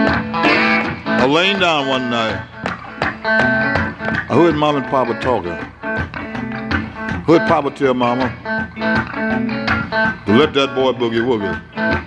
I laying down one night. I heard Mom and Papa talking. Heard Papa tell Mama to let that boy boogie woogie.